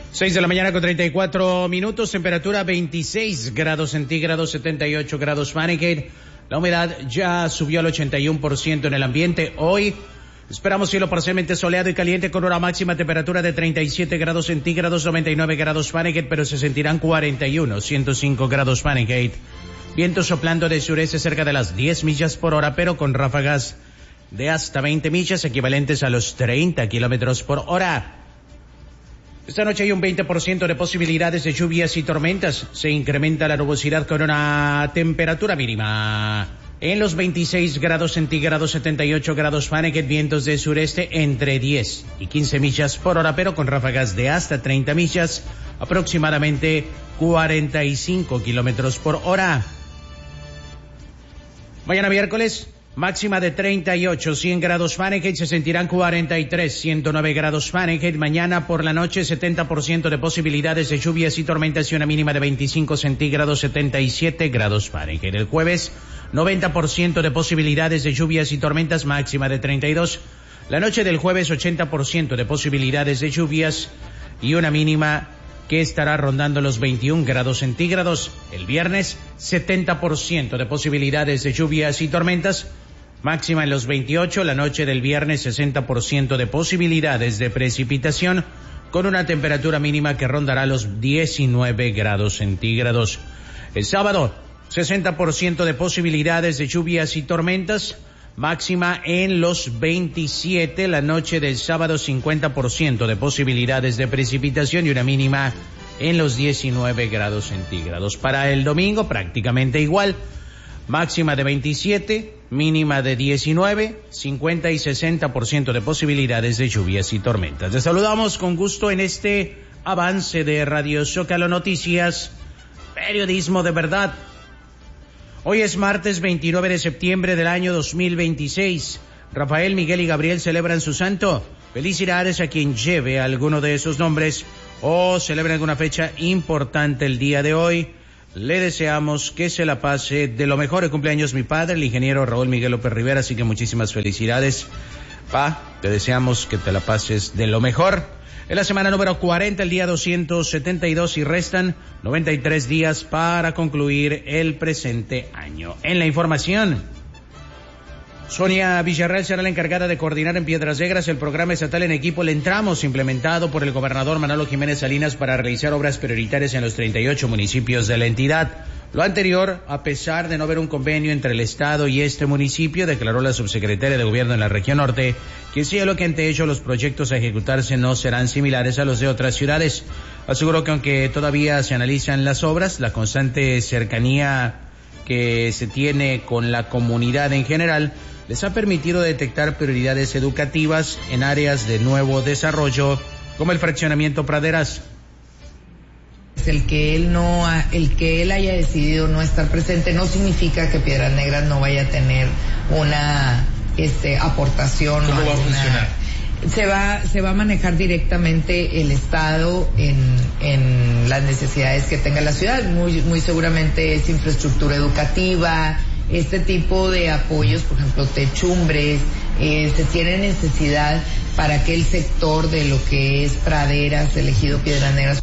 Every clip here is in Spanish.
6 de la mañana con 34 minutos, temperatura 26 grados centígrados, 78 grados Fahrenheit. La humedad ya subió al 81% en el ambiente. Hoy esperamos cielo parcialmente soleado y caliente con una máxima temperatura de 37 grados centígrados, 99 grados Fahrenheit, pero se sentirán 41, 105 grados Fahrenheit. Viento soplando de sureste cerca de las 10 millas por hora, pero con ráfagas de hasta 20 millas, equivalentes a los 30 kilómetros por hora. Esta noche hay un 20% de posibilidades de lluvias y tormentas. Se incrementa la nubosidad con una temperatura mínima en los 26 grados centígrados, 78 grados Fahrenheit, vientos de sureste entre 10 y 15 millas por hora, pero con ráfagas de hasta 30 millas, aproximadamente 45 kilómetros por hora. Mañana miércoles, máxima de 38, 100 grados Fahrenheit, se sentirán 43, 109 grados Fahrenheit. Mañana por la noche 70% de posibilidades de lluvias y tormentas y una mínima de 25 centígrados, 77 grados Fahrenheit. El jueves 90% de posibilidades de lluvias y tormentas, máxima de 32. La noche del jueves 80% de posibilidades de lluvias y una mínima que estará rondando los 21 grados centígrados. El viernes 70% de posibilidades de lluvias y tormentas, máxima en los 28, la noche del viernes 60% de posibilidades de precipitación, con una temperatura mínima que rondará los 19 grados centígrados. El sábado, 60% de posibilidades de lluvias y tormentas, máxima en los 27, la noche del sábado 50% de posibilidades de precipitación y una mínima en los 19 grados centígrados. Para el domingo prácticamente igual, máxima de 27, mínima de 19, 50 y 60% de posibilidades de lluvias y tormentas. Les saludamos con gusto en este avance de Radio Zócalo Noticias, periodismo de verdad. Hoy es martes 29 de septiembre del año 2026. Rafael, Miguel y Gabriel celebran su santo. Felicidades a quien lleve alguno de esos nombres o celebre alguna fecha importante el día de hoy. Le deseamos que se la pase de lo mejor. El cumpleaños mi padre, el ingeniero Raúl Miguel López Rivera, así que muchísimas felicidades. Te deseamos que te la pases de lo mejor. Es la semana número 40, el día 272 y restan 93 días para concluir el presente año. En la información, Sonia Villarreal será la encargada de coordinar en Piedras Negras el programa estatal en equipo El Entramos, implementado por el gobernador Manolo Jiménez Salinas para realizar obras prioritarias en los 38 municipios de la entidad. Lo anterior, a pesar de no haber un convenio entre el Estado y este municipio, declaró la subsecretaria de Gobierno en la región norte, que sí, lo que ante ello los proyectos a ejecutarse no serán similares a los de otras ciudades. Aseguró que aunque todavía se analizan las obras, la constante cercanía que se tiene con la comunidad en general les ha permitido detectar prioridades educativas en áreas de nuevo desarrollo, como el fraccionamiento Praderas. El que él haya decidido no estar presente no significa que Piedras Negras no vaya a tener una aportación. ¿Cómo va a funcionar? Se va a manejar directamente el Estado en las necesidades que tenga la ciudad. Muy seguramente es infraestructura educativa, este tipo de apoyos, por ejemplo, techumbres, se tiene necesidad para que el sector de lo que es praderas, elegido Piedras Negras.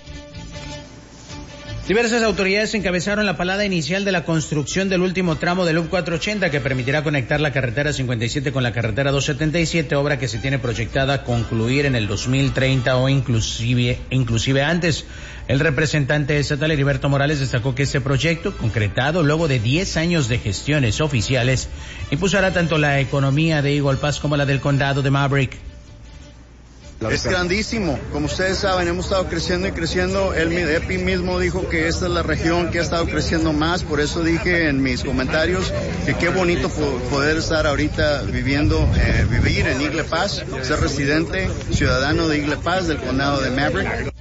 Diversas autoridades encabezaron la palada inicial de la construcción del último tramo del UP 480 que permitirá conectar la carretera 57 con la carretera 277, obra que se tiene proyectada concluir en el 2030 o inclusive antes. El representante estatal Heriberto Morales destacó que este proyecto, concretado luego de 10 años de gestiones oficiales, impulsará tanto la economía de Eagle Pass como la del condado de Maverick. Es grandísimo, como ustedes saben, hemos estado creciendo y creciendo. Epi mismo dijo que esta es la región que ha estado creciendo más, por eso dije en mis comentarios que qué bonito poder estar ahorita vivir en Eagle Pass, ser residente, ciudadano de Eagle Pass, del condado de Maverick.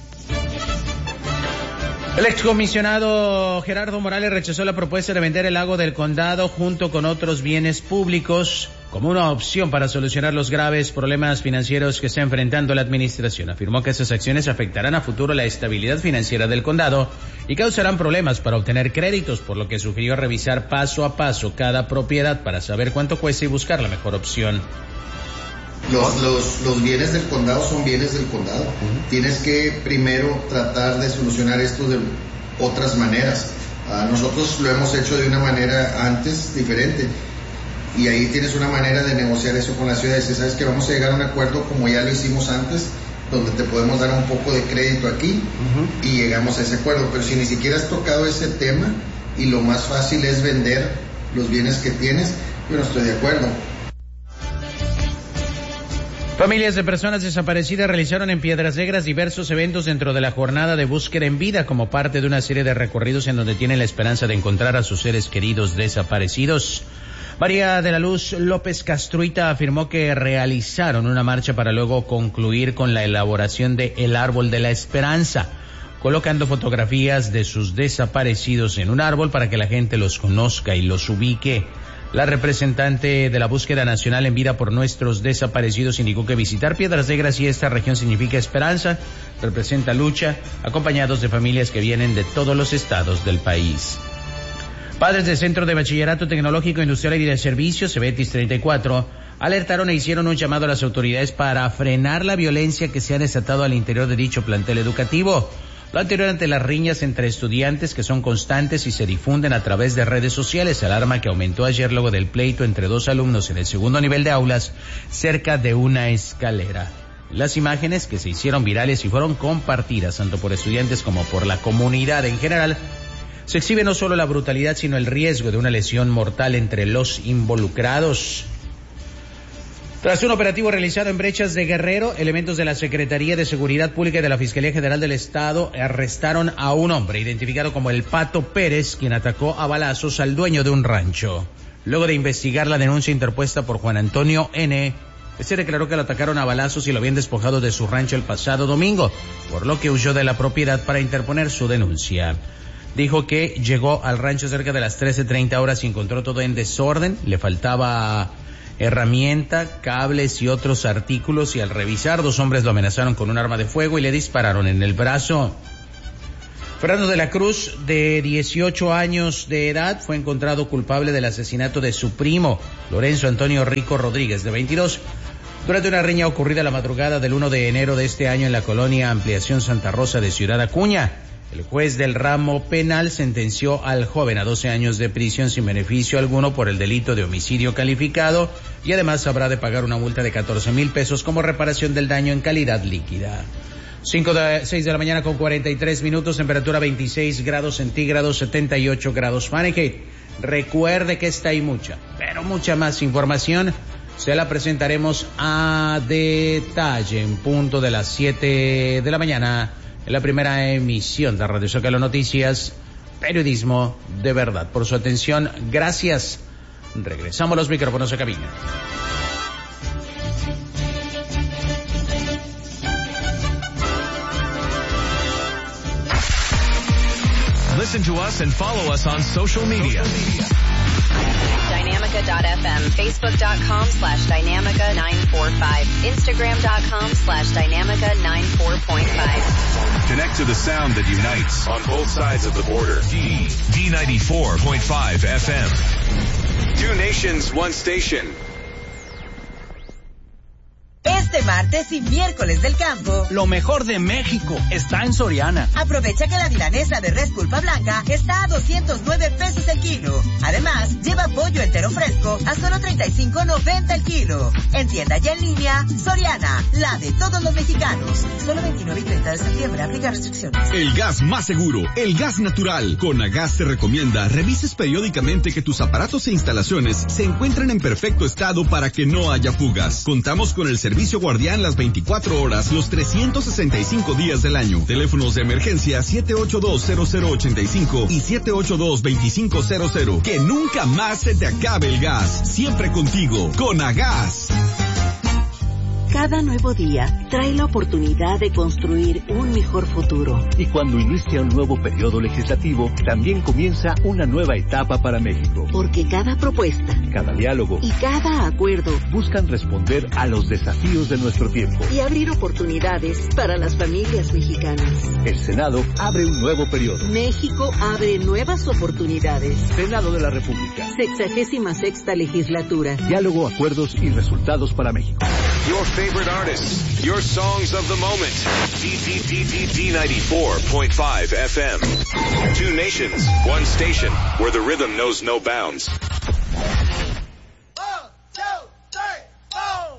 El excomisionado Gerardo Morales rechazó la propuesta de vender el lago del condado junto con otros bienes públicos como una opción para solucionar los graves problemas financieros que está enfrentando la administración. Afirmó que esas acciones afectarán a futuro la estabilidad financiera del condado y causarán problemas para obtener créditos, por lo que sugirió revisar paso a paso cada propiedad para saber cuánto cuesta y buscar la mejor opción. Los bienes del condado son bienes del condado. Tienes que primero tratar de solucionar esto de otras maneras. Nosotros lo hemos hecho de una manera antes diferente, y ahí tienes una manera de negociar eso con la ciudad. Dices, sabes que vamos a llegar a un acuerdo como ya lo hicimos antes, donde te podemos dar un poco de crédito aquí, y llegamos a ese acuerdo. Pero si ni siquiera has tocado ese tema y lo más fácil es vender los bienes que tienes, yo no estoy de acuerdo. Familias de personas desaparecidas realizaron en Piedras Negras diversos eventos dentro de la jornada de búsqueda en vida, como parte de una serie de recorridos en donde tienen la esperanza de encontrar a sus seres queridos desaparecidos. María de la Luz López Castruita afirmó que realizaron una marcha para luego concluir con la elaboración de El Árbol de la Esperanza, colocando fotografías de sus desaparecidos en un árbol para que la gente los conozca y los ubique. La representante de la búsqueda nacional en vida por nuestros desaparecidos indicó que visitar Piedras Negras y esta región significa esperanza, representa lucha, acompañados de familias que vienen de todos los estados del país. Padres del Centro de Bachillerato Tecnológico Industrial y de Servicios, CEBETIS 34, alertaron e hicieron un llamado a las autoridades para frenar la violencia que se ha desatado al interior de dicho plantel educativo. Lo anterior ante las riñas entre estudiantes que son constantes y se difunden a través de redes sociales, alarma que aumentó ayer luego del pleito entre dos alumnos en el segundo nivel de aulas cerca de una escalera. Las imágenes, que se hicieron virales y fueron compartidas tanto por estudiantes como por la comunidad en general, se exhibe no solo la brutalidad sino el riesgo de una lesión mortal entre los involucrados. Tras un operativo realizado en Brechas de Guerrero, elementos de la Secretaría de Seguridad Pública y de la Fiscalía General del Estado arrestaron a un hombre identificado como el Pato Pérez, quien atacó a balazos al dueño de un rancho. Luego de investigar la denuncia interpuesta por Juan Antonio N., se declaró que lo atacaron a balazos y lo habían despojado de su rancho el pasado domingo, por lo que huyó de la propiedad para interponer su denuncia. Dijo que llegó al rancho cerca de las 13:30 horas y encontró todo en desorden, le faltaba herramienta, cables y otros artículos, y al revisar, dos hombres lo amenazaron con un arma de fuego y le dispararon en el brazo. Fernando de la Cruz, de 18 años de edad, fue encontrado culpable del asesinato de su primo, Lorenzo Antonio Rico Rodríguez, de 22, durante una riña ocurrida la madrugada del 1 de enero de este año en la colonia Ampliación Santa Rosa de Ciudad Acuña. El juez del ramo penal sentenció al joven a 12 años de prisión sin beneficio alguno por el delito de homicidio calificado, y además habrá de pagar una multa de 14,000 pesos como reparación del daño en calidad líquida. 6 de la mañana con 43 minutos, temperatura 26 grados centígrados, 78 grados Fahrenheit. Recuerde que esta y mucha, pero mucha más información se la presentaremos a detalle en punto de las 7 de la mañana en la primera emisión de Radio Zócalo Noticias, periodismo de verdad. Por su atención, gracias. Regresamos a los micrófonos a cabina. Listen to us and follow us on social media. Dynamica.fm, Facebook.com/Dynamica945, Instagram.com/Dynamica94.5. Connect to the sound that unites on both sides of the border. D94.5 FM. Two nations, one station. Este martes y miércoles del campo, lo mejor de México está en Soriana. Aprovecha que la milanesa de res pulpa blanca está a 209 pesos el kilo. Además, lleva pollo entero fresco a solo 35.90 el kilo. En tienda y en línea, Soriana, la de todos los mexicanos. Solo 29 y 30 de septiembre, aplica restricciones. El gas más seguro, el gas natural. Conagas te recomienda revises periódicamente que tus aparatos e instalaciones se encuentren en perfecto estado para que no haya fugas. Contamos con el servicio guardián las 24 horas, los 365 días del año. Teléfonos de emergencia 782-0085 y 782-2500. Que nunca más se te acabe el gas. Siempre contigo, Conagas. Cada nuevo día trae la oportunidad de construir un mejor futuro. Y cuando inicia un nuevo periodo legislativo, también comienza una nueva etapa para México. Porque cada propuesta, cada diálogo y cada acuerdo buscan responder a los desafíos de nuestro tiempo y abrir oportunidades para las familias mexicanas. El Senado abre un nuevo periodo. México abre nuevas oportunidades. Senado de la República. 66ª legislatura. Diálogo, acuerdos y resultados para México. Your favorite artists, your songs of the moment. D94.5 FM. Two nations, one station, where the rhythm knows no bounds.